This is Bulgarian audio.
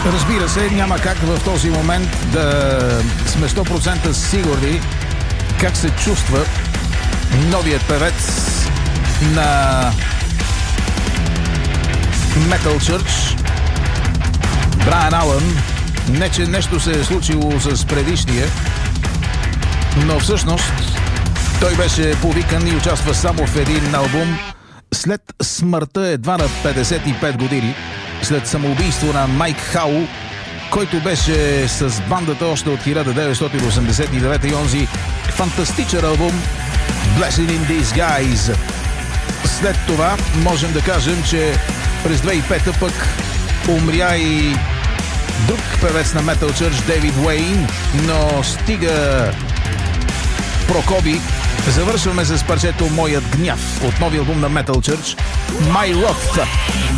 Разбира се, няма как в този момент да сме 100% сигурни как се чувства новият певец на Metal Church Брайан Алън. Не, че нещо се е случило с предишния, но всъщност той беше повикан и участва само в един албум след смъртта едва на 55 години, след самоубийство на Майк Хау, който беше с бандата още от 1989 и онзи фантастичен албум Blessing in Disguise. След това можем да кажем, че през 2005 пък умря и друг певец на Metal Church, Дейвид Уейн, но стига прокоби. Завършваме с парчето Моят гняв от новия албум на Metal Church, My Wrath.